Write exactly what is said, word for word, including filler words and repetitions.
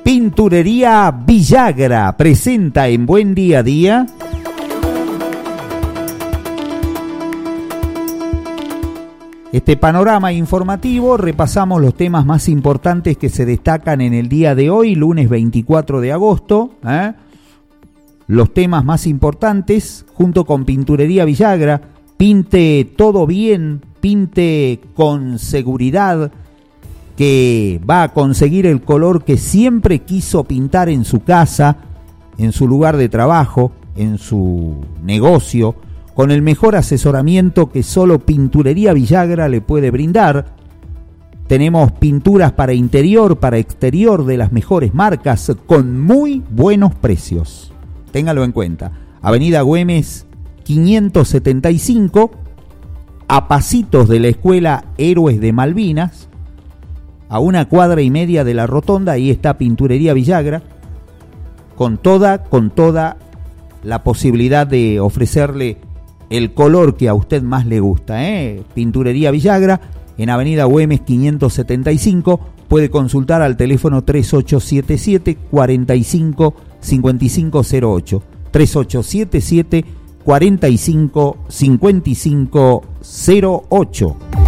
Pinturería Villagra presenta en Buen Día a Día este panorama informativo. Repasamos los temas más importantes que se destacan en el día de hoy, lunes veinticuatro de agosto. ¿eh? Los temas más importantes, junto con Pinturería Villagra. Pinte todo bien, pinte con seguridad, que va a conseguir el color que siempre quiso pintar en su casa, en su lugar de trabajo, en su negocio, con el mejor asesoramiento que solo Pinturería Villagra le puede brindar. Tenemos pinturas para interior, para exterior de las mejores marcas, con muy buenos precios. Téngalo en cuenta. Avenida Güemes quinientos setenta y cinco, a pasitos de la Escuela Héroes de Malvinas, a una cuadra y media de la rotonda. Ahí está Pinturería Villagra, con toda, con toda la posibilidad de ofrecerle el color que a usted más le gusta. ¿eh? Pinturería Villagra, en Avenida Güemes quinientos setenta y cinco. Puede consultar al teléfono tres ocho siete siete, cuatro cinco, cinco cinco cero ocho. tres ocho siete siete, cuatro cinco, cinco cinco cero ocho.